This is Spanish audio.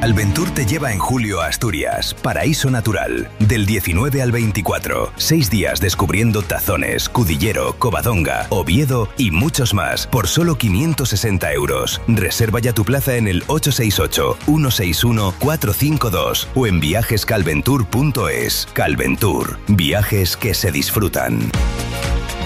Alventur te lleva en julio a Asturias, paraíso natural, del 19 al 24. 6 días descubriendo Tazones, Cudillero, Covadonga, Oviedo y muchos más por solo 560 euros. Reserva ya tu plaza en el 868-161-452 o en viajescalventur.es. Calventur, viajes que se disfrutan.